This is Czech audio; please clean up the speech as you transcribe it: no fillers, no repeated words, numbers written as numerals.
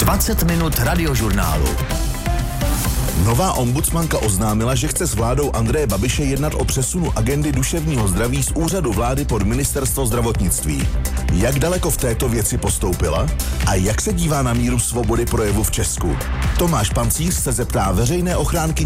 20 minut radiožurnálu. Nová ombudsmanka oznámila, že chce s vládou Andreje Babiše jednat o přesunu agendy duševního zdraví z úřadu vlády pod ministerstvo zdravotnictví. Jak daleko v této věci postoupila? A jak se dívá na míru svobody projevu v Česku? Tomáš Pancíř se zeptá veřejné ochránky